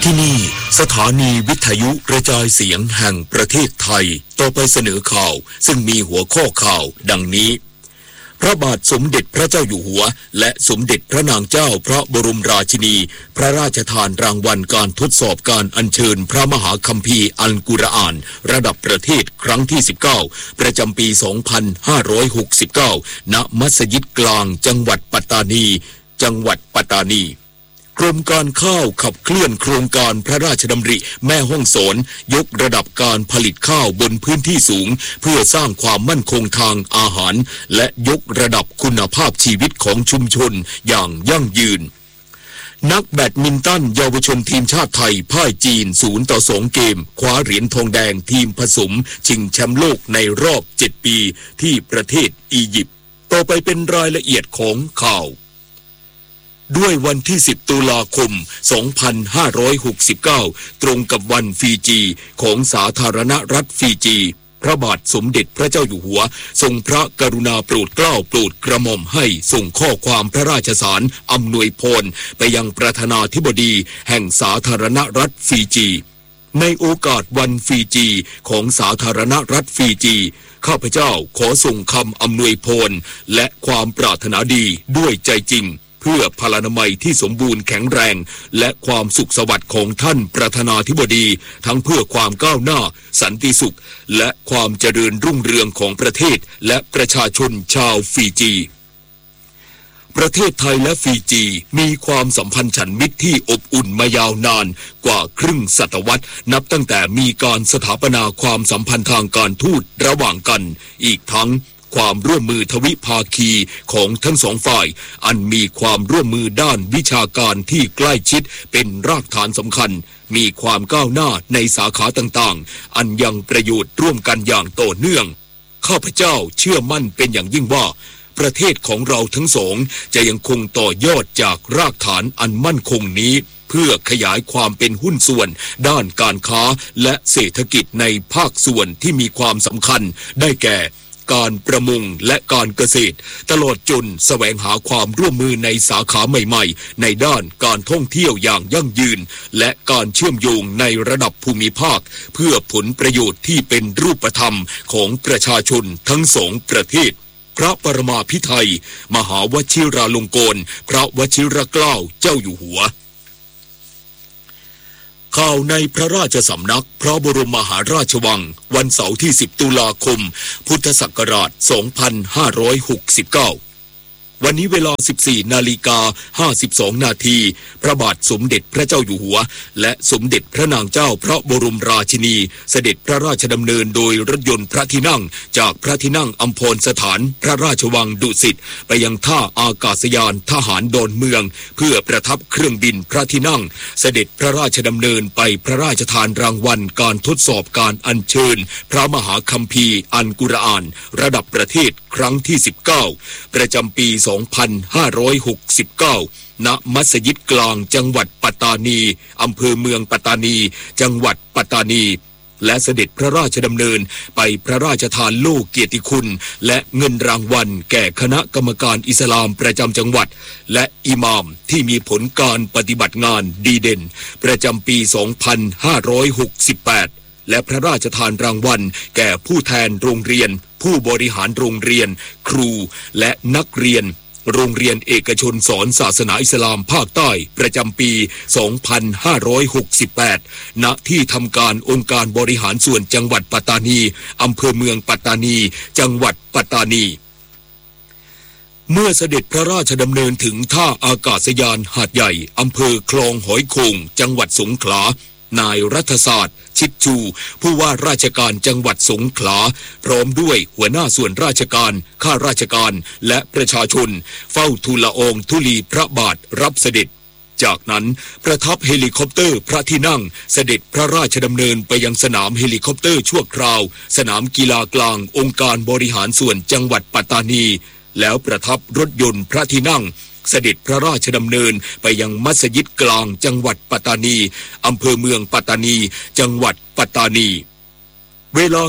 ที่นี่สถานีวิทยุกระจายเสียงแห่งประเทศไทยต่อไปเสนอข่าวซึ่งมีหัวข้อข่าวดังนี้พระบาทสมเด็จพระเจ้าอยู่หัวและสมเด็จพระนางเจ้าพระบรมราชินีพระราชทานรางวัลการทดสอบการอัญเชิญพระมหาคัมภีร์อัลกุรอานระดับประเทศครั้งที่19ประจำปี 2569 ณ มัสยิดกลางจังหวัดปัตตานีกรมการข้าวขับเคลื่อนโครงการพระราชดำริแม่ฮ่องสอนยกระดับการผลิตข้าวบนพื้นที่สูงเพื่อสร้างความมั่นคงทางอาหารและยกระดับคุณภาพชีวิตของชุมชนอย่างยั่งยืนนักแบดมินตันเยาวชนทีมชาติไทยพ่ายจีน0-2เกมคว้าเหรียญทองแดงทีมผสมชิงแชมป์โลกในรอบ7ปีที่ประเทศอียิปต์ต่อไปเป็นรายละเอียดของข่าวด้วยวันที่10ตุลาคม2569ตรงกับวันฟีจีของสาธารณรัฐฟีจีพระบาทสมเด็จพระเจ้าอยู่หัวทรงพระกรุณาโปรดเกล้าโปรดกระหม่อมให้ส่งข้อความพระราชสารอำนวยพรไปยังประธานาธิบดีแห่งสาธารณรัฐฟีจีในโอกาสวันฟีจีของสาธารณรัฐฟีจีข้าพเจ้าขอส่งคำอำนวยพรและความปรารถนาดีด้วยใจจริงเพื่อพลานามัยที่สมบูรณ์แข็งแรงและความสุขสวัสดิ์ของท่านประธานาธิบดีทั้งเพื่อความก้าวหน้าสันติสุขและความเจริญรุ่งเรืองของประเทศและประชาชนชาวฟีจีประเทศไทยและฟีจีมีความสัมพันธ์ฉันมิตรที่อบอุ่นมายาวนานกว่าครึ่งศตวรรษนับตั้งแต่มีการสถาปนาความสัมพันธ์ทางการทูตระหว่างกันอีกทั้งความร่วมมือทวิภาคีของทั้งสองฝ่ายอันมีความร่วมมือด้านวิชาการที่ใกล้ชิดเป็นรากฐานสำคัญมีความก้าวหน้าในสาขาต่างๆอันยังประโยชน์ร่วมกันอย่างต่อเนื่องข้าพเจ้าเชื่อมั่นเป็นอย่างยิ่งว่าประเทศของเราทั้งสองจะยังคงต่อยอดจากรากฐานอันมั่นคงนี้เพื่อขยายความเป็นหุ้นส่วนด้านการค้าและเศรษฐกิจในภาคส่วนที่มีความสำคัญได้แก่การประมงและการเกษตรตลอดจนแสวงหาความร่วมมือในสาขาใหม่ๆในด้านการท่องเที่ยวอย่างยั่งยืนและการเชื่อมโยงในระดับภูมิภาคเพื่อผลประโยชน์ที่เป็นรูปธรรมของประชาชนทั้งสองประเทศพระปรมาภิไธยมหาวชิราลงกรณ์พระวชิรเกล้าเจ้าอยู่หัวข่าวในพระราชสำนักพระบรมมหาราชวังวันเสาร์ที่10ตุลาคมพุทธศักราช2569วันนี้เวลา 14:52 นาทีพระบาทสมเด็จพระเจ้าอยู่หัวและสมเด็จพระนางเจ้าพระบรมราชินีเสด็จพระราชดำเนินโดยรถยนต์พระที่นั่งจากพระที่นั่งอัมพรสถานพระราชวังดุสิตไปยังท่าอากาศยานทหารดอนเมืองเพื่อประทับเครื่องบินพระที่นั่งเสด็จพระราชดำเนินไปพระราชทานรางวัลการทดสอบการอัญเชิญพระมหาคัมภีร์อัลกุรอานระดับประเทศครั้งที่19ประจำปี2569 ณ มัสยิดกลางจังหวัดปัตตานีอำเภอเมืองปัตตานีจังหวัดปัตตานีและเสด็จพระราชดำเนินไปพระราชทานโล่เกียรติคุณและเงินรางวัลแก่คณะกรรมการอิสลามประจำจังหวัดและอิหม่ามที่มีผลการปฏิบัติงานดีเด่นประจำปี 2568และพระราชทานรางวัลแก่ผู้แทนโรงเรียนผู้บริหารโรงเรียนครูและนักเรียนโรงเรียนเอกชนสอนศาสนาอิสลามภาคใต้ประจำปี 2568 ณ ที่ทำการองค์การบริหารส่วนจังหวัดปัตตานีอำเภอเมืองปัตตานีจังหวัดปัตตานีเมื่อเสด็จพระราชดำเนินถึงท่าอากาศยานหาดใหญ่อำเภอคลองหอยโข่งจังหวัดสงขลานายรัฐศาสตร์ชิดชูผู้ว่าราชการจังหวัดสงขลาพร้อมด้วยหัวหน้าส่วนราชการข้าราชการและประชาชนเฝ้าทูลละอองธุลีพระบาทรับเสด็จจากนั้นประทับเฮลิคอปเตอร์พระที่นั่งเสด็จพระราชดำเนินไปยังสนามเฮลิคอปเตอร์ชั่วคราวสนามกีฬากลางองค์การบริหารส่วนจังหวัดปัตตานีแล้วประทับรถยนต์พระที่นั่งเสด็จพระราชดำเนินไปยังมัสยิดกลางจังหวัดปัตตานีอำเภอเมืองปัตตานีจังหวัดปัตตานีเวลา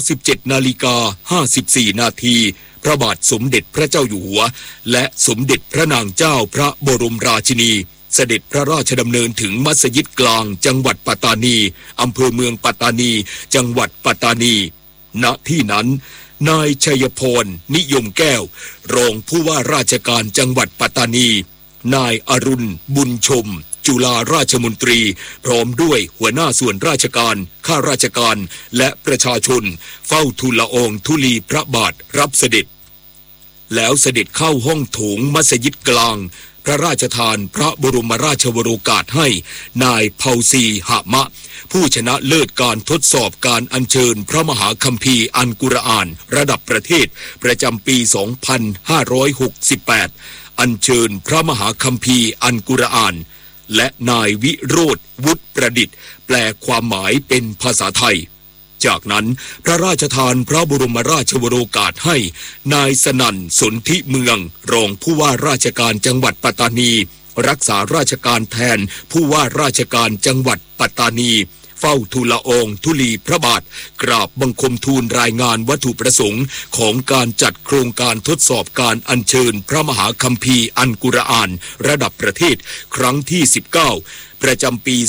17:54 นาทีพระบาทสมเด็จพระเจ้าอยู่หัวและสมเด็จพระนางเจ้าพระบรมราชินีเสเสด็จพระราชดำเนินถึงมัสยิดกลางจังหวัดปัตตานีอำเภอเมืองปัตตานีจังหวัดปัตตานีณที่นั้นนายชัยพรนิยมแก้วรองผู้ว่าราชการจังหวัดปัตตานีนายอรุณบุญชมจุฬาราชมนตรีพร้อมด้วยหัวหน้าส่วนราชการข้าราชการและประชาชนเฝ้าทูลละอองธุลีพระบาทรับเสด็จแล้วเสด็จเข้าห้องโถงมัสยิดกลางพระราชทานพระบรมราชวโรกาสให้นายเผาซีหะมะผู้ชนะเลิศการทดสอบการอัญเชิญพระมหาคัมภีร์อัลกุรอานระดับประเทศประจำปี 2568 อัญเชิญพระมหาคัมภีร์อัลกุรอานและนายวิโรธวุฒิประดิษฐ์แปลความหมายเป็นภาษาไทยจากนั้นพระราชทานพระบรมราชวโรกาสให้นายสนั่นสนธิเมืองรองผู้ว่าราชการจังหวัดปัตตานีรักษาราชการแทนผู้ว่าราชการจังหวัดปัตตานีเฝ้าทูลละอองธุลีพระบาทกราบบังคมทูลรายงานวัตถุประสงค์ของการจัดโครงการทดสอบการอัญเชิญพระมหาคัมภีร์อัลกุรอานระดับประเทศครั้งที่ 19 ประจำปี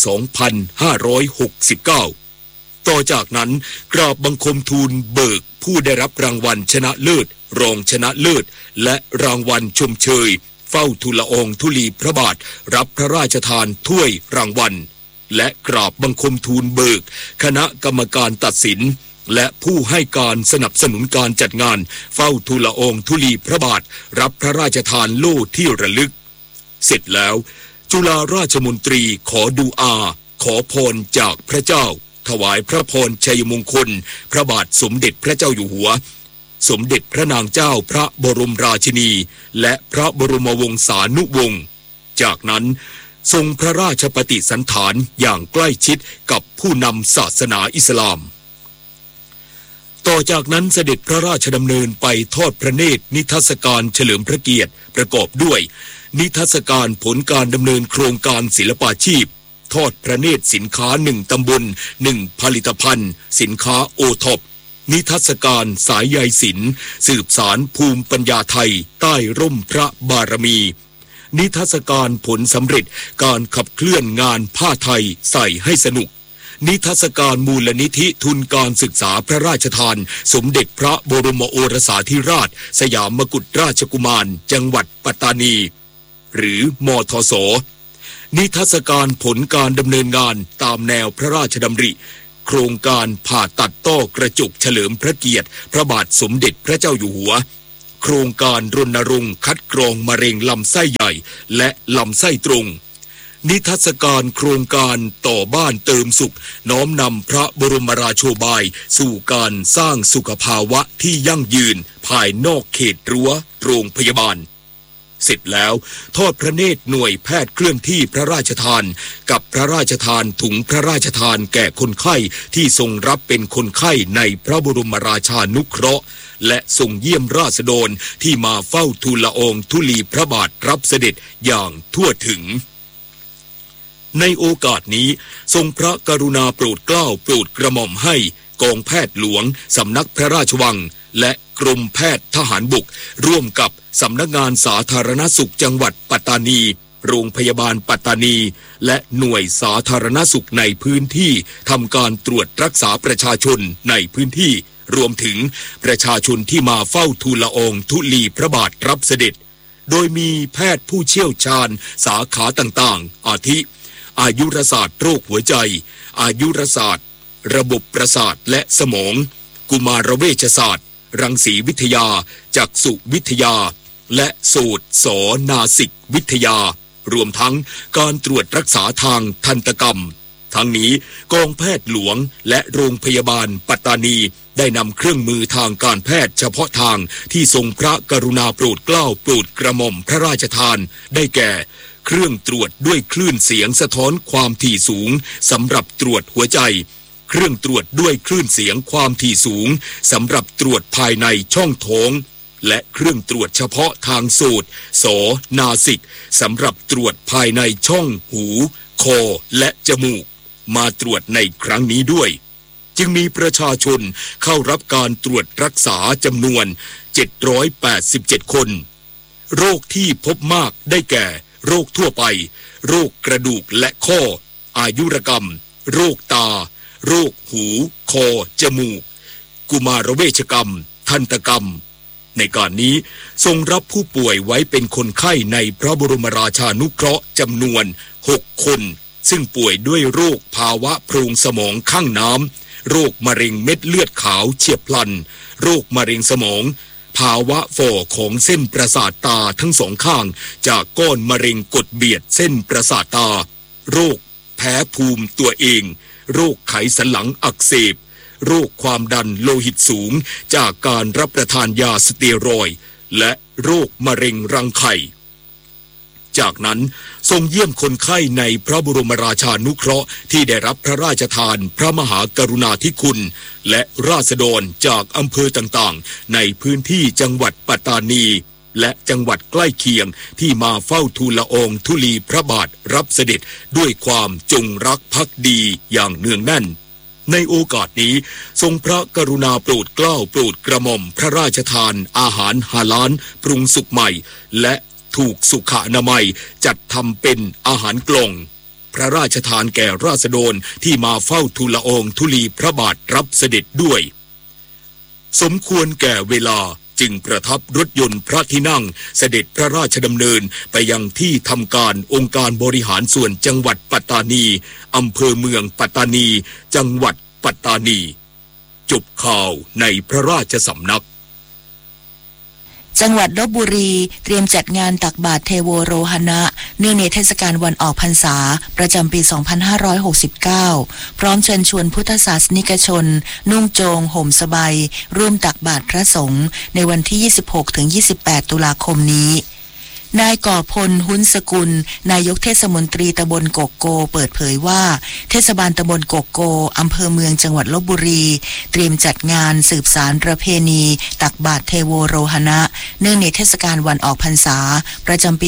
2569 ต่อจากนั้นกราบบังคมทูลเบิกผู้ได้รับรางวัลชนะเลิศรองชนะเลิศและรางวัลชมเชยเฝ้าทูลละอองธุลีพระบาทรับพระราชทานถ้วยรางวัลและกราบบังคมทูลเบิกคณะกรรมการตัดสินและผู้ให้การสนับสนุนการจัดงานเฝ้าทูลละอองธุลีพระบาทรับพระราชทานโล่ที่ระลึกเสร็จแล้วจุฬาราชมนตรีขอดุอาขอพรจากพระเจ้าถวายพระพรชัยมงคลพระบาทสมเด็จพระเจ้าอยู่หัวสมเด็จพระนางเจ้าพระบรมราชินีและพระบรมวงศานุวงศ์จากนั้นทรงพระราชปฏิสันถานอย่างใกล้ชิดกับผู้นำศาสนาอิสลามต่อจากนั้นเสด็จพระราชดำเนินไปทอดพระเนตรนิทรรศการเฉลิมพระเกียรติประกอบด้วยนิทรรศการผลการดำเนินโครงการศิลปาชีพทอดพระเนตรสินค้า1ตำบล1ผลิตภัณฑ์สินค้าโอท็อปนิทรรศการสายใยศิลป์สืบสารภูมิปัญญาไทยใต้ร่มพระบารมีนิทรรศการผลสำเร็จการขับเคลื่อนงานผ้าไทยใส่ให้สนุกนิทรรศการมูลนิธิทุนการศึกษาพระราชทานสมเด็จพระบรมโอรสาธิราชสยามกุฎราชกุมารจังหวัดปัตตานีหรือมทสนิทรรศการผลการดำเนินงานตามแนวพระราชดำริโครงการผ่าตัดต้อกระจกเฉลิมพระเกียรติพระบาทสมเด็จพระเจ้าอยู่หัวโครงการรณรงค์คัดกรองมะเร็งลำไส้ใหญ่และลำไส้ตรงนิทรรศการโครงการต่อบ้านเติมสุขน้อมนำพระบรมราโชบายสู่การสร้างสุขภาวะที่ยั่งยืนภายนอกเขตรั้วโรงพยาบาลเสร็จแล้วทอดพระเนตรหน่วยแพทย์เคลื่อนที่พระราชทานกับพระราชทานถุงพระราชทานแก่คนไข้ที่ทรงรับเป็นคนไข้ในพระบรมราชานุเคราะห์และทรงเยี่ยมราษฎรที่มาเฝ้าทูลละอองธุลีพระบาทรับเสด็จอย่างทั่วถึงในโอกาสนี้ทรงพระกรุณาโปรดเกล้าโปรดกระหม่อมให้กองแพทย์หลวงสำนักพระราชวังและกรมแพทย์ทหารบกร่วมกับสำนักงานสาธารณสุขจังหวัดปัตตานีโรงพยาบาลปัตตานีและหน่วยสาธารณสุขในพื้นที่ทำการตรวจรักษาประชาชนในพื้นที่รวมถึงประชาชนที่มาเฝ้าทูลละอองธุลีพระบาทรับเสด็จโดยมีแพทย์ผู้เชี่ยวชาญสาขาต่างๆอาทิอายุรศาสตร์โรคหัวใจอายุรศาสตร์ระบบประสาทและสมองกุมารเวชศาสตร์รังสีวิทยาจักษุวิทยาและโสตศนาสิกวิทยารวมทั้งการตรวจรักษาทางทันตกรรมทั้งนี้กองแพทย์หลวงและโรงพยาบาลปัตตานีได้นำเครื่องมือทางการแพทย์เฉพาะทางที่ทรงพระกรุณาโปรดเกล้าโปรดกระหม่อมพระราชทานได้แก่เครื่องตรวจด้วยคลื่นเสียงสะท้อนความถี่สูงสำหรับตรวจหัวใจเครื่องตรวจด้วยคลื่นเสียงความถี่สูงสำหรับตรวจภายในช่องท้องและเครื่องตรวจเฉพาะทางโสตศนาสิกสำหรับตรวจภายในช่องหูคอและจมูกมาตรวจในครั้งนี้ด้วยจึงมีประชาชนเข้ารับการตรวจรักษาจำนวน787คนโรคที่พบมากได้แก่โรคทั่วไปโรคกระดูกและข้ออายุรกรรมโรคตาโรคหูคอจมูกกุมารเวชกรรมทันตกรรมในการนี้ทรงรับผู้ป่วยไว้เป็นคนไข้ในพระบรมราชานุเคราะห์จำนวน6 คนซึ่งป่วยด้วยโรคภาวะโพรงสมองข้างน้ำโรคมะเร็งเม็ดเลือดขาวเฉียบพลันโรคมะเร็งสมองภาวะฝ่อของเส้นประสาทตาทั้งสองข้างจากก้อนมะเร็งกดเบียดเส้นประสาทตาโรคแพ้ภูมิตัวเองโรคไขสันหลังอักเสบโรคความดันโลหิตสูงจากการรับประทานยาสเตียรอยด์และโรคมะเร็งรังไข่จากนั้นทรงเยี่ยมคนไข้ในพระบรมราชานุเคราะห์ที่ได้รับพระราชทานพระมหากรุณาธิคุณและราษฎรจากอำเภอต่างๆในพื้นที่จังหวัดปัตตานีและจังหวัดใกล้เคียงที่มาเฝ้าทูลละอองธุลีพระบาทรับเสด็จด้วยความจงรักภักดีอย่างเนืองแน่นในโอกาสนี้ทรงพระกรุณาโปรดเกล้าโปรดกระหม่อมพระราชทานอาหารฮาลาลปรุงสุกใหม่และถูกสุขอนามัยจัดทำเป็นอาหารกล่องพระราชทานแก่ราษฎรที่มาเฝ้าทูลละอองธุลีพระบาทรับเสด็จด้วยสมควรแก่เวลาจึงประทับรถยนต์พระที่นั่งเสด็จพระราชดำเนินไปยังที่ทำการองค์การบริหารส่วนจังหวัดปัตตานีอำเภอเมืองปัตตานีจังหวัดปัตตานีจบข่าวในพระราชสำนักจังหวัดลพบุรีเตรียมจัดงานตักบาตรเทโวโรหณะเนื่องในเทศกาลวันออกพรรษาประจำปี 2569 พร้อมเชิญชวนพุทธศาสนิกชนนุ่งโจงห่มสบายร่วมตักบาตรพระสงฆ์ในวันที่ 26-28 ตุลาคมนี้นายก่อพลหุ้นสกุลนายกเทศมนตรีตำบลโกโกเปิดเผยว่าเทศบาลตำบลโกโกอำเภอเมืองจังหวัดลพบุรีเตรียมจัดงานสืบสานประเพณีตักบาตรเทโวโรหณะเนื่องในเทศกาลวันออกพรรษาประจำปี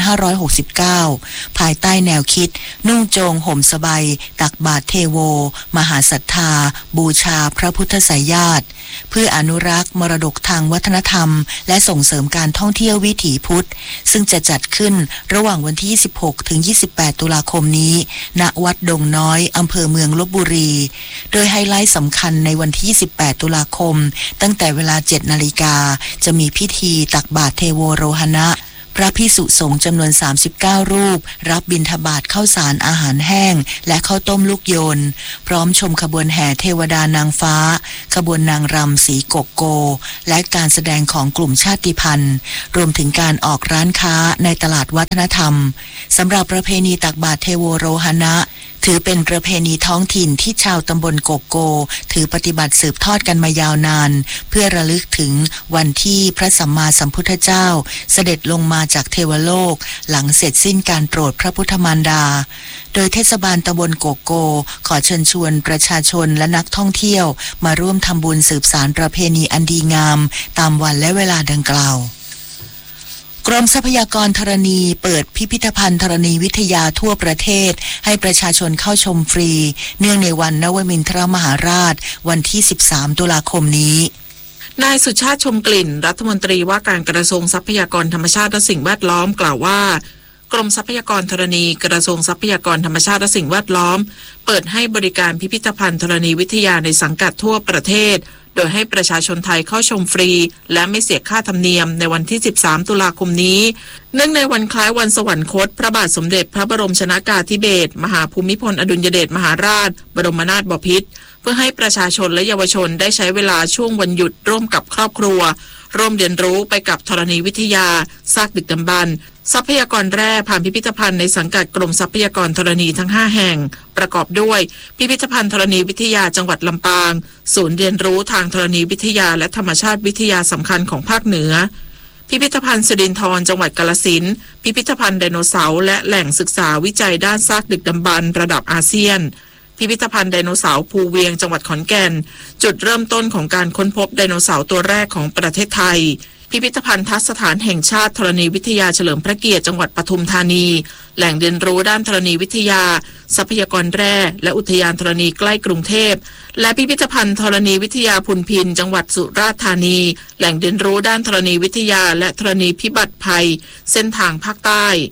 2569 ภายใต้แนวคิดนุ่งโจงห่มสบายตักบาตรเทโวมหาศรัทธาบูชาพระพุทธไสยญาติเพื่ออนุรักษ์มรดกทางวัฒนธรรมและส่งเสริมการท่องเที่ยววิถีพุทธซึ่งจะจัดขึ้นระหว่างวันที่ 26-28 ตุลาคมนี้ณวัดดงน้อยอำเภอเมืองลพบุรีโดยไฮไลท์สำคัญในวันที่ 28 ตุลาคมตั้งแต่เวลา 7 นาฬิกาจะมีพิธีตักบาตรเทโวโรหณะพระภิกษุสงฆ์จำนวน39รูปรับบิณฑบาตข้าวสารอาหารแห้งและข้าวต้มลูกโยนพร้อมชมขบวนแห่เทวดานางฟ้าขบวนนางรำสีโกโกและการแสดงของกลุ่มชาติพันธุ์รวมถึงการออกร้านค้าในตลาดวัฒนธรรมสำหรับประเพณีตักบาตรเทโวโรหณะถือเป็นประเพณีท้องถิ่นที่ชาวตำบลโกโกถือปฏิบัติสืบทอดกันมายาวนานเพื่อระลึกถึงวันที่พระสัมมาสัมพุทธเจ้าเสด็จลงมาจากเทวโลกหลังเสร็จสิ้นการโปรดพระพุทธมารดาโดยเทศบาลตำบลโกโกขอเชิญชวนประชาชนและนักท่องเที่ยวมาร่วมทำบุญสืบสานประเพณีอันดีงามตามวันและเวลาดังกล่าวกรมทรัพยากรธรณีเปิดพิพิธภัณฑ์ธรณีวิทยาทั่วประเทศให้ประชาชนเข้าชมฟรีเนื่องในวันนวมินทรมหาราชวันที่ 13 ตุลาคมนี้นายสุชาติชมกลิ่นรัฐมนตรีว่าการกระทรวงทรัพยากรธรรมชาติและสิ่งแวดล้อมกล่าวว่ากรมทรัพยากรธรณีกระทรวงทรัพยากรธรรมชาติและสิ่งแวดล้อมเปิดให้บริการพิพิธภัณฑ์ธรณีวิทยาในสังกัดทั่วประเทศโดยให้ประชาชนไทยเข้าชมฟรีและไม่เสียค่าธรรมเนียมในวันที่ 13 ตุลาคมนี้เนื่องในวันคล้ายวันสวรรคตพระบาทสมเด็จพระบรมชนกาธิเบศรมหาภูมิพลอดุลยเดชมหาราชบรมนาถบพิตรเพื่อให้ประชาชนและเยาวชนได้ใช้เวลาช่วงวันหยุดร่วมกับครอบครัวร่วมเรียนรู้ไปกับธรณีวิทยาซากดึกดำบรรพ์ทรัพยากรแร่ผ่านพิพิธภัณฑ์ในสังกัดกรมทรัพยากรธรณีทั้ง5แห่งประกอบด้วยพิพิธภัณฑ์ธรณีวิทยาจังหวัดลำปางศูนย์เรียนรู้ทางธรณีวิทยาและธรรมชาติวิทยาสำคัญของภาคเหนือพิพิธภัณฑ์สิรินธรจังหวัดกาฬสินธุ์พิพิธภัณฑ์ไดโนเสาร์และแหล่งศึกษาวิจัยด้านซากดึกดำบรรพ์ระดับอาเซียนพิพิธภัณฑ์ไดโนเสาร์ภูเวียงจังหวัดขอนแก่นจุดเริ่มต้นของการค้นพบไดโนเสาร์ตัวแรกของประเทศไทยพิพิธภัณฑ์ทัศสถานแห่งชาติธรณีวิทยาเฉลิมพระเกียรติจังหวัดปทุมธานีแหล่งเรียนรู้ด้านธรณีวิทยาทรัพยากรแร่และอุทยานธรณีใกล้กรุงเทพและพิพิธภัณฑ์ธรณีวิทยาพุนพินจังหวัดสุราษฎร์ธานีแหล่งเรียนรู้ด้านธรณีวิทยาและธรณีพิบัติภัยเส้นทางภาคใต้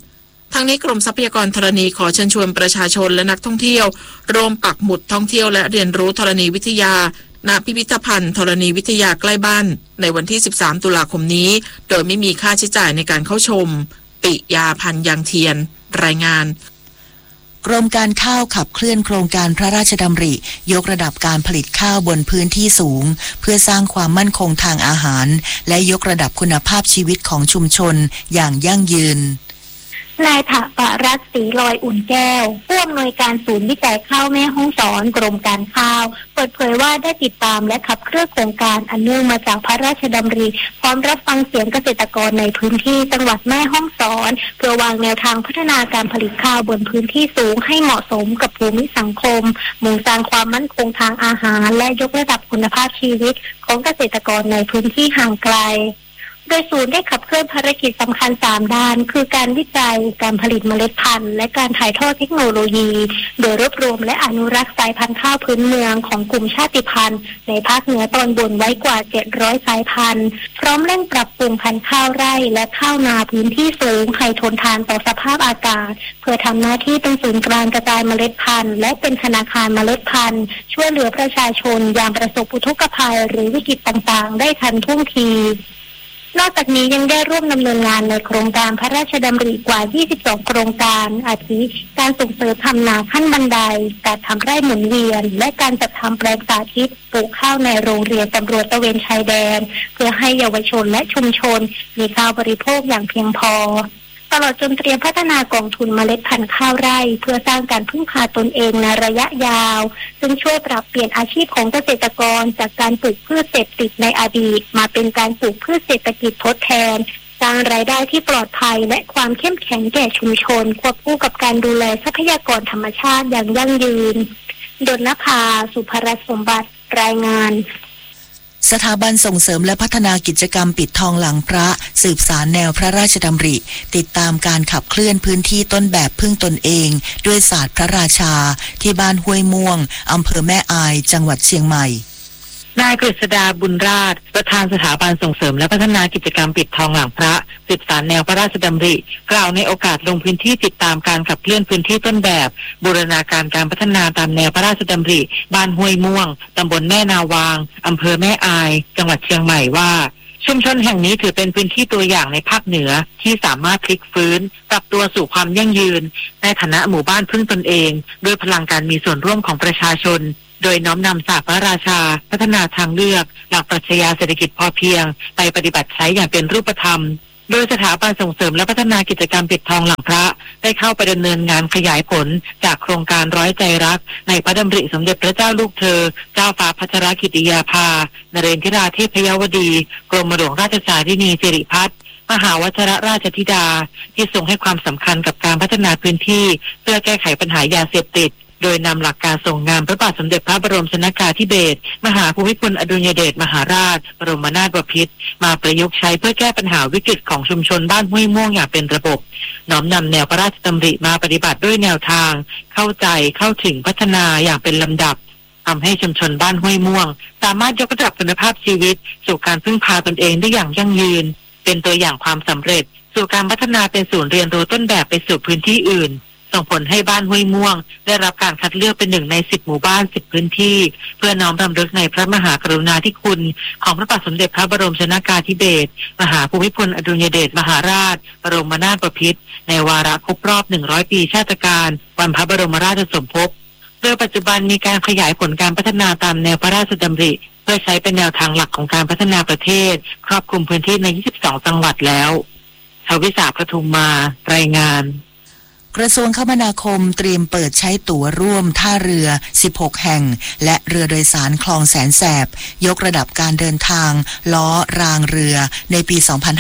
ทั้งนี้กรมทรัพยากรธรณีขอเชิญชวนประชาชนและนักท่องเที่ยวร่วมปักหมุดท่องเที่ยวและเรียนรู้ธรณีวิทยาณพิพิธภัณฑ์ธรณีวิทยาใกล้บ้านในวันที่ 13 ตุลาคมนี้โดยไม่มีค่าใช้จ่ายในการเข้าชมปิยาพันธ์ยางเทียนรายงานกรมการข้าวขับเคลื่อนโครงการพระราชดำริยกระดับการผลิตข้าวบนพื้นที่สูงเพื่อสร้างความมั่นคงทางอาหารและยกระดับคุณภาพชีวิตของชุมชนอย่างยั่งยืนนายถปรัตน์ศรีลอยอุ่นแก้วผู้อำนวยการศูนย์วิจัยข้าวแม่ฮ่องสอนกรมการข้าวเปิดเผยว่าได้ติดตามและขับเคลื่อนโครงการอันเนื่องมาจากพระราชดำริพร้อมรับฟังเสียงเกษตรกรในพื้นที่จังหวัดแม่ฮ่องสอนเพื่อวางแนวทางพัฒนาการผลิตข้าวบนพื้นที่สูงให้เหมาะสมกับภูมิสังคมมุ่งสร้างความมั่นคงทางอาหารและยกระดับคุณภาพชีวิตของเกษตรกรในพื้นที่ห่างไกลโดยศูนย์ได้ขับเคลื่อนภารกิจสำคัญ3ด้านคือการวิจัยการผลิตเมล็ดพันธุ์และการถ่ายทอดเทคโนโลยีโดยรวบรวมและอนุรักษ์สายพันธุ์ข้าวพื้นเมืองของกลุ่มชาติพันธุ์ในภาคเหนือตอนบนไว้กว่า700สายพันธุ์พร้อมเร่งปรับปรุงพันธุ์ข้าวไร่และข้าวนาพื้นที่สูงให้ทนทานต่อสภาพอากาศเพื่อทำหน้าที่เป็นศูนย์กลางกระจายเมล็ดพันธุ์และเป็นธนาคารเมล็ดพันธุ์ช่วยเหลือประชาชนยามประสบอุทกภัยหรือวิกฤตต่างๆได้ทันท่วงทีนอกจากนี้ยังได้ร่วมดำเนินงานในโครงการพระราชดำริกว่า22โครงการอาทิการส่งเสริมทำนาขั้นบันไดการทำไร่หมุนเวียนและการจัดทำแปลงสาธิตปลูกข้าวในโรงเรียนตำรวจตระเวนชายแดนเพื่อให้เยาวชนและชุมชนมีข้าวบริโภคอย่างเพียงพอตลอดจนเตรียมพัฒนากองทุนเมล็ดพันธุ์ข้าวไร่เพื่อสร้างการพึ่งพาตนเองในระยะยาวซึ่งช่วยปรับเปลี่ยนอาชีพของเกษตรกรจากการปลูกพืชเสพติดในอดีตมาเป็นการปลูกพืชเศรษฐกิจทดแทนสร้างรายได้ที่ปลอดภัยและความเข้มแข็งแก่ชุมชนควบคู่กับการดูแลทรัพยากรธรรมชาติอย่างยั่งยืนดลนภาสุภรัตน์สมบัติรายงานสถาบันส่งเสริมและพัฒนากิจกรรมปิดทองหลังพระสืบสารแนวพระราชดำริติดตามการขับเคลื่อนพื้นที่ต้นแบบพึ่งตนเองด้วยศาสตร์พระราชาที่บ้านห้วยม่วงอำเภอแม่อายจังหวัดเชียงใหม่นายกฤษดาบุญราชประธานสถาบันส่งเสริมและพัฒนากิจกรรมปิดทองหลังพระสืบสารแนวพระราชดำริกล่าวในโอกาสลงพื้นที่ติดตามการขับเคลื่อนพื้นที่ต้นแบบบูรณาการการพัฒนาตามแนวพระราชดำริบ้านห้วยม่วงตำบลแม่นาวางอำเภอแม่อายจังหวัดเชียงใหม่ว่าชุมชนแห่งนี้ถือเป็นพื้นที่ตัวอย่างในภาคเหนือที่สามารถพลิกฟื้นปรับตัวสู่ความยั่งยืนในฐานะหมู่บ้านพึ่งตนเองด้วยพลังการมีส่วนร่วมของประชาชนโดยน้อมนำศาสตร์พระราชาพัฒนาทางเลือกหลักปรัชญาเศรษฐกิจพอเพียงไปปฏิบัติใช้อย่างเป็นรูปธรรมโดยสถาบันส่งเสริมและพัฒนากิจกรรมปิดทองหลังพระได้เข้าไปดำเนินงานขยายผลจากโครงการร้อยใจรักในพระดำริสมเด็จพระเจ้าลูกเธอเจ้าฟ้าพัชรกิติยาภานเรนทิราเทพยวดีกรมหลวงราชสารินีสิริพัฒน์มหาวชิรราชธิดาที่ทรงให้ความสำคัญกับการพัฒนาพื้นที่เพื่อแก้ไขปัญหายาเสพติดโดยนำหลักการทรงงานพระบาทสมเด็จพระบรมชนกาธิเบศรมหาภูมิพลอดุลยเดชมหาราชบรมนาถบพิตรมาประยุกต์ใช้เพื่อแก้ปัญหาวิกฤตของชุมชนบ้านห้วยม่วงอย่างเป็นระบบน้อมนำแนวพระราชดำริมาปฏิบัติด้วยแนวทางเข้าใจเข้าถึงพัฒนาอย่างเป็นลำดับทำให้ชุมชนบ้านห้วยม่วงสามารถยกระดับคุณภาพชีวิตสู่การพึ่งพาตนเองได้อย่างยั่งยืนเป็นตัวอย่างความสำเร็จสู่การพัฒนาเป็นศูนย์เรียนรู้ต้นแบบไปสู่พื้นที่อื่นส่งผลให้บ้านห้วยม่วงได้รับการคัดเลือกเป็น1ใน10หมู่บ้าน10พื้นที่เพื่อน้อมรำลึกในพระมหากรุณาธิคุณของพระบาทสมเด็จพระบรมชนกาธิเบศรมหาภูมิพลอดุลยเดชมหาราชบรมนาถบพิตรในวาระครบรอบ100ปีชาตการวันพระบรมราชสมภพโดยปัจจุบันมีการขยายผลการพัฒนาตามแนวพระราชดำริเพื่อใช้เป็นแนวทางหลักของการพัฒนาประเทศครอบคลุมพื้นที่ใน22จังหวัดแล้วชวิสาปทุมมารายงานกระทรวงคมนาคมเตรียมเปิดใช้ตั๋วร่วมท่าเรือ16แห่งและเรือโดยสารคลองแสนแสบยกระดับการเดินทางล้อรางเรือในปี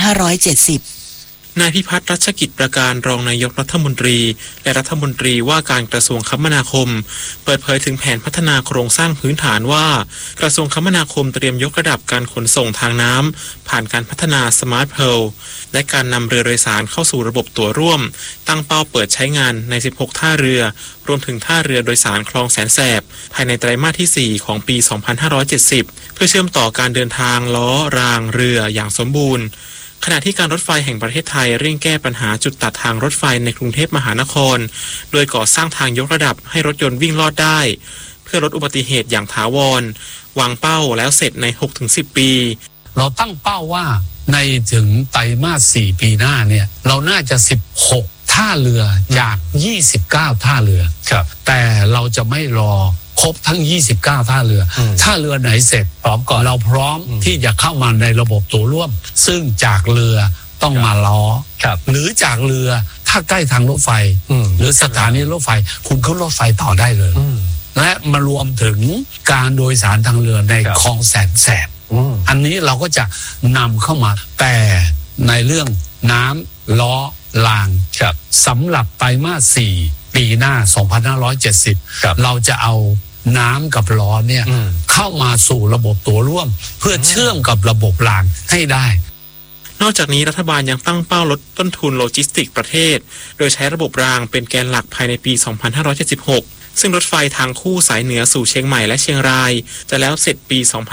2570 นายพิพัฒน์รัชกิจประการรองนายกรัฐมนตรีและรัฐมนตรีว่าการกระทรวงคมนาคมเปิดเผยถึงแผนพัฒนาโครงสร้างพื้นฐานว่ากระทรวงคมนาคมเตรียมยกระดับการขนส่งทางน้ำผ่านการพัฒนาสมาร์ทเพลและการนำเรือโดยสารเข้าสู่ระบบตั๋วร่วมตั้งเป้าเปิดใช้งานใน16ท่าเรือรวมถึงท่าเรือโดยสารคลองแสนแสบภายในไตรมาสที่4ของปี 2570เพื่อเชื่อมต่อการเดินทางล้อรางเรืออย่างสมบูรณ์ขณะที่การรถไฟแห่งประเทศไทยเร่งแก้ปัญหาจุดตัดทางรถไฟในกรุงเทพมหานครโดยก่อสร้างทางยกระดับให้รถยนต์วิ่งลอดได้เพื่อลดอุบัติเหตุอย่างถาวรวางเป้าแล้วเสร็จใน 6-10 ปีเราตั้งเป้าว่าในถึงไตรมาส 4 ปีหน้าเนี่ยเราน่าจะ16ท่าเรือจาก29ท่าเรือครับแต่เราจะไม่รอครบทั้ง29ท่าเรือท่าเรือไหนเสร็จพร้อมก่อนเราพร้อมที่จะเข้ามาในระบบตัวร่วมซึ่งจากเรือต้องมาล้อหรือจากเรือถ้าใกล้ทางรถไฟหรือสถานีรถไฟคุณขึ้นรถไฟต่อได้เลยและมารวมถึงการโดยสารทางเรือในคลองแสนแสบอันนี้เราก็จะนำเข้ามาแต่ในเรื่องน้ำล้อรางสำหรับไตรมาส 4 ปีหน้า 2570 เราจะเอาน้ำกับล้อเนี่ยเข้ามาสู่ระบบตัวร่วมเพื่อเชื่อมกับระบบรางให้ได้นอกจากนี้รัฐบาลยังตั้งเป้าลดต้นทุนโลจิสติกส์ประเทศโดยใช้ระบบรางเป็นแกนหลักภายในปี 2576ซึ่งรถไฟทางคู่สายเหนือสู่เชียงใหม่และเชียงรายจะแล้วเสร็จปี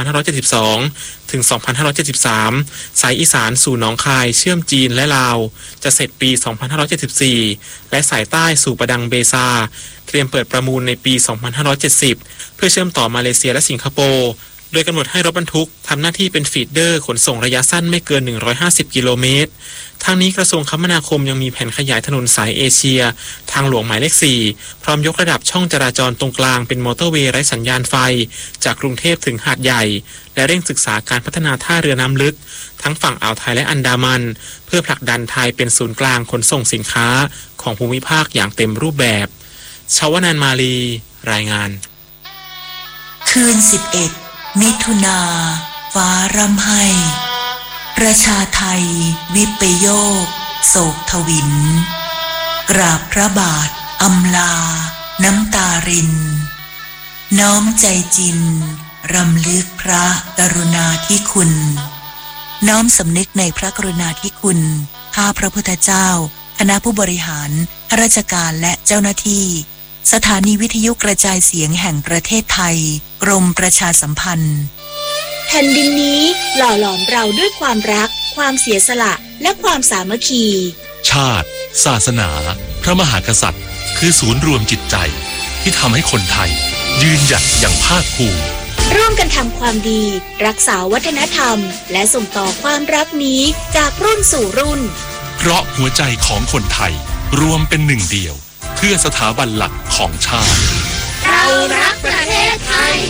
2572 ถึง 2573 สายอีสานสู่หนองคายเชื่อมจีนและลาวจะเสร็จปี 2574 และสายใต้สู่ประดังเบซาเตรียมเปิดประมูลในปี 2570 เพื่อเชื่อมต่อมาเลเซียและสิงคโปร์โดยกำหนดให้รถบรรทุกทำหน้าที่เป็นฟีดเดอร์ขนส่งระยะสั้นไม่เกิน 150 กิโลเมตรทางนี้กระทรวงคมนาคมยังมีแผนขยายถนนสายเอเชียทางหลวงหมายเลข 4 พร้อมยกระดับช่องจราจรตรงกลางเป็นมอเตอร์เวย์ไร้สัญญาณไฟจากกรุงเทพถึงหาดใหญ่และเร่งศึกษาการพัฒนาท่าเรือน้ำลึกทั้งฝั่งอ่าวไทยและอันดามันเพื่อผลักดันไทยเป็นศูนย์กลางขนส่งสินค้าของภูมิภาคอย่างเต็มรูปแบบชวนันท์มาลีรายงานคืน11มิถุนาฟ้าร่ำไห้ประชาไทยวิปโยคโศกทวินกราบพระบาทอำลาน้ำตารินน้อมใจจินรำลึกพระกรุณาธิคุณน้อมสำนึกในพระกรุณาธิคุณข้าพระพุทธเจ้าคณะผู้บริหารข้าราชการและเจ้าหน้าที่สถานีวิทยุกระจายเสียงแห่งประเทศไทยกรมประชาสัมพันธ์แผ่นดินนี้หล่อหลอมเราด้วยความรักความเสียสละและความสามัคคีชาติศาสนาพระมหากษัตริย์คือศูนย์รวมจิตใจที่ทำให้คนไทยยืนหยัดอย่างภาคภูมิร่วมกันทำความดีรักษาวัฒนธรรมและส่งต่อความรักนี้จากรุ่นสู่รุ่นเพราะหัวใจของคนไทยรวมเป็นหนึ่งเดียวเพื่อสถาบันหลักของชาติเรารักประเทศไทย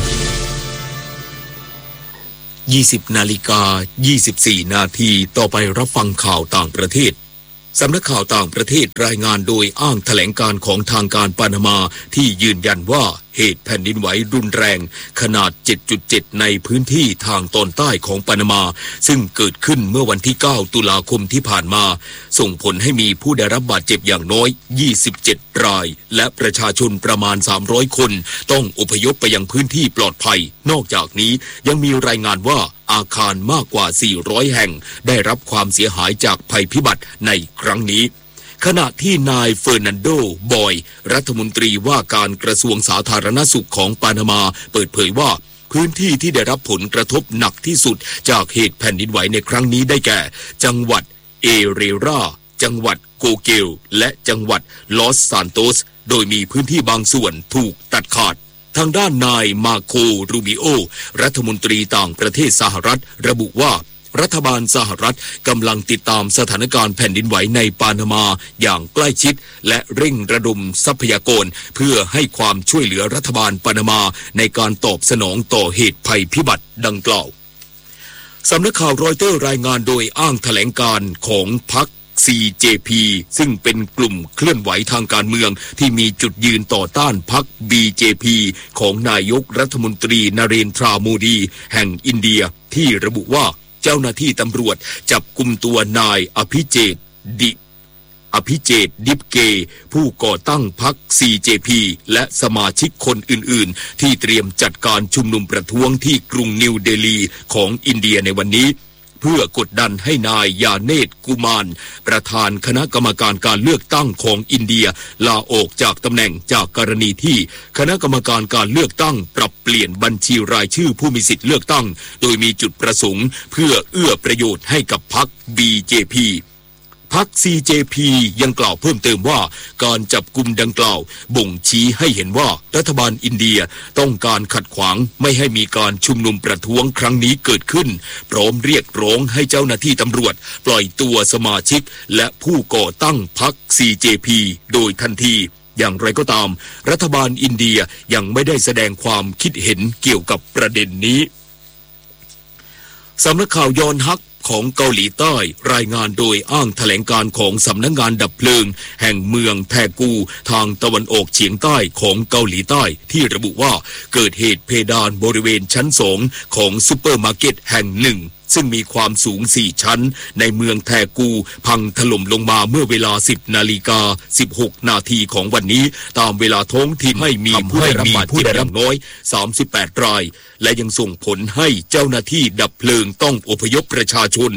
20:24 นาทีต่อไปรับฟังข่าวต่างประเทศสำนักข่าวต่างประเทศรายงานโดยอ้างแถลงการของทางการปานามาที่ยืนยันว่าเหตุแผ่นดินไหวรุนแรงขนาด 7.7 ในพื้นที่ทางตอนใต้ของปานามาซึ่งเกิดขึ้นเมื่อวันที่ 9 ตุลาคมที่ผ่านมาส่งผลให้มีผู้ได้รับบาดเจ็บอย่างน้อย 27 รายและประชาชนประมาณ 300 คนต้องอพยพไปยังพื้นที่ปลอดภัยนอกจากนี้ยังมีรายงานว่าอาคารมากกว่า 400 แห่งได้รับความเสียหายจากภัยพิบัติในครั้งนี้ขณะที่นายเฟอร์นันโดบอยรัฐมนตรีว่าการกระทรวงสาธารณสุขของปานามาเปิดเผยว่าพื้นที่ที่ได้รับผลกระทบหนักที่สุดจากเหตุแผ่นดินไหวในครั้งนี้ได้แก่จังหวัดเอเรราจังหวัดโกเกลและจังหวัดลอสซานโตสโดยมีพื้นที่บางส่วนถูกตัดขาดทางด้านนายมาโครูบิโอรัฐมนตรีต่างประเทศสหรัฐระบุว่ารัฐบาลสหรัฐกำลังติดตามสถานการณ์แผ่นดินไหวในปานามาอย่างใกล้ชิดและเร่งระดมทรัพยากรเพื่อให้ความช่วยเหลือรัฐบาลปานามาในการตอบสนองต่อเหตุภัยพิบัติดังกล่าวสำนักข่าวรอยเตอร์รายงานโดยอ้างแถลงการของพรรคCJP ซึ่งเป็นกลุ่มเคลื่อนไหวทางการเมืองที่มีจุดยืนต่อต้านพรรค BJP ของนายกรัฐมนตรีนเรนทราโมดีแห่งอินเดียที่ระบุว่าเจ้าหน้าที่ตำรวจจับกุมตัวนายอภิเจตดิปเกผู้ก่อตั้งพรรค CJP และสมาชิกคนอื่นๆที่เตรียมจัดการชุมนุมประท้วงที่กรุงนิวเดลีของอินเดียในวันนี้เพื่อกดดันให้นายยาเนตกุมารประธานคณะกรรมการการเลือกตั้งของอินเดียลาออกจากตำแหน่งจากกรณีที่คณะกรรมการการเลือกตั้งปรับเปลี่ยนบัญชีรายชื่อผู้มีสิทธิ์เลือกตั้งโดยมีจุดประสงค์เพื่อเอื้อประโยชน์ให้กับพรรค BJPพรรค CJP ยังกล่าวเพิ่มเติมว่าการจับกุมดังกล่าวบ่งชี้ให้เห็นว่ารัฐบาลอินเดียต้องการขัดขวางไม่ให้มีการชุมนุมประท้วงครั้งนี้เกิดขึ้นพร้อมเรียกร้องให้เจ้าหน้าที่ตำรวจปล่อยตัวสมาชิกและผู้ก่อตั้งพรรค CJP โดยทันทีอย่างไรก็ตามรัฐบาลอินเดียยังไม่ได้แสดงความคิดเห็นเกี่ยวกับประเด็นนี้สำนักข่าวยอนฮักของเกาหลีใต้รายงานโดยอ้างแถลงการของสำนักงานดับเพลิงแห่งเมืองแทกูทางตะวันออกเฉียงใต้ของเกาหลีใต้ที่ระบุว่าเกิดเหตุเพดานบริเวณชั้น2ของซุปเปอร์มาร์เก็ตแห่งหนึ่งซึ่งมีความสูง4ชั้นในเมืองแทกูพังถล่มลงมาเมื่อเวลา 10:16 นาทีของวันนี้ตามเวลาท้องถิ่นให้มีผู้ได้รับบาดเจ็บอย่างน้อย38รายและยังส่งผลให้เจ้าหน้าที่ดับเพลิงต้องอพยพประชาชน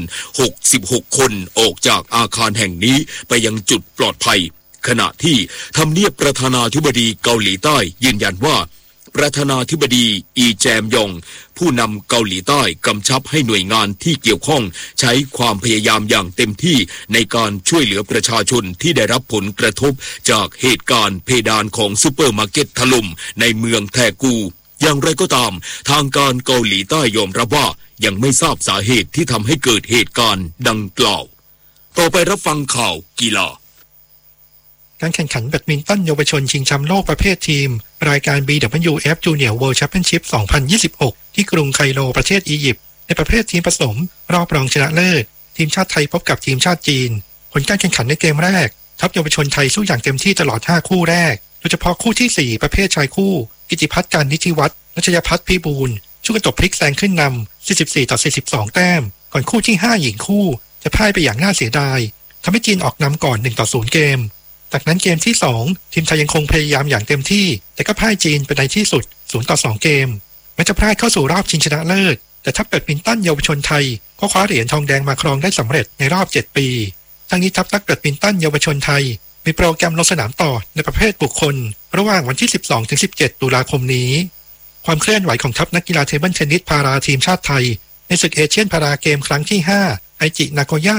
66คนออกจากอาคารแห่งนี้ไปยังจุดปลอดภัยขณะที่ทำเนียบประธานาธิบดีเกาหลีใต้ยืนยันว่าประธานาธิบดีอีแจมยองผู้นำเกาหลีใต้กำชับให้หน่วยงานที่เกี่ยวข้องใช้ความพยายามอย่างเต็มที่ในการช่วยเหลือประชาชนที่ได้รับผลกระทบจากเหตุการณ์เพดานของซุปเปอร์มาร์เก็ตถล่มในเมืองแทกูอย่างไรก็ตามทางการเกาหลีใต้ยอมรับว่ายังไม่ทราบสาเหตุที่ทำให้เกิดเหตุการณ์ดังกล่าวต่อไปรับฟังข่าวกีฬาการแข่งขันแบดมินตันเยาวชนชิงแชมป์โลกประเภททีมรายการ BWF Junior World Championship 2026 ที่กรุงไคโรประเทศอียิปต์ในประเภททีมผสมรอบรองชนะเลิศทีมชาติไทยพบกับทีมชาติจีนผลการแข่งขันในเกมแรกทัพเยาวชนไทยสู้อย่างเต็มที่ตลอด5คู่แรกโดยเฉพาะคู่ที่4ประเภทชายคู่กิติพัฒน์ การนิธิวัฒน์รัชยพัฒน์พิบูลช่วยกันตบพลิกแซงขึ้นนำ44-42แต้มก่อนคู่ที่5หญิงคู่จะพ่ายไปอย่างน่าเสียดายทำให้จีนออกนำก่อน1-0เกมจากนั้นเกมที่2ทีมไทยยังคงพยายามอย่างเต็มที่แต่ก็พ่ายจีนไปในที่สุด0-2เกมแม้จะพลาดเข้าสู่รอบชิงชนะเลิศแต่ทัพแบดมินตันเยาวชนไทยก็คว้าเหรียญทองแดงมาครองได้สำเร็จในรอบ7ปีทั้งนี้ทัพนักแบดมินตันเยาวชนไทยมีโปรแกรมลงสนามต่อในประเภทบุคคลระหว่างวันที่ 12-17 ตุลาคมนี้ความเคลื่อนไหวของทัพนักกีฬาเทเบิลเทนนิสพาราทีมชาติไทยในศึกเอเชียนพาราเกมครั้งที่5ไอจินาโกย่า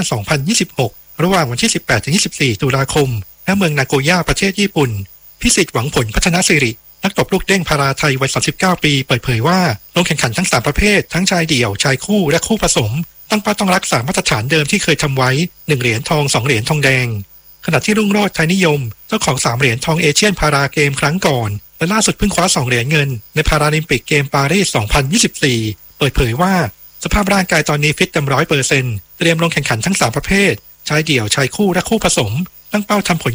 2026ระหว่างวันที่ 18-24 ตุลาคมณเมืองนาโกย่าประเทศญี่ปุ่นพิสิทธิ์หวังผลพัฒนาสิรินักตบลูกเด้งพาราไทยวัย39ปีเปิดเผยว่าลงแข่งขันทั้ง3ประเภททั้งชายเดี่ยวชายคู่และคู่ผสมตั้งเป้าต้องรักษามาตรฐานเดิมที่เคยทำไว้1เหรียญทอง2เหรียญทองแดงขณะที่รุ่งโรจน์ไทยนิยมเจ้าของ3เหรียญทองเอเชียนพาราเกมครั้งก่อนและล่าสุดเพิ่งคว้า2เหรียญเงินในพาราลิมปิกเกมปารีส2024เปิดเผยว่าสภาพร่างกายตอนนี้ฟิตเต็ม 100% เตรียมลงแข่งขันทั้ง3ประเภทชายเดี่ยวชายคู่และคู่ผสมตั้งเป้าทำผล